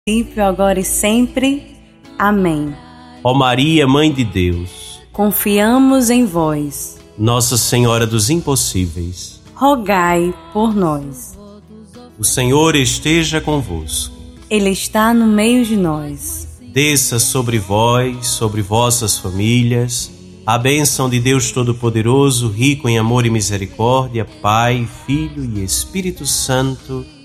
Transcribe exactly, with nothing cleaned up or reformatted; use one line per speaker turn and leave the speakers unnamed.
princípio, agora e sempre. Amém.
Ó Maria, Mãe de Deus,
confiamos em vós.
Nossa Senhora dos Impossíveis,
rogai por nós.
O Senhor esteja convosco.
Ele está no meio de nós.
Desça sobre vós, sobre vossas famílias, a bênção de Deus Todo-Poderoso, rico em amor e misericórdia, Pai, Filho e Espírito Santo.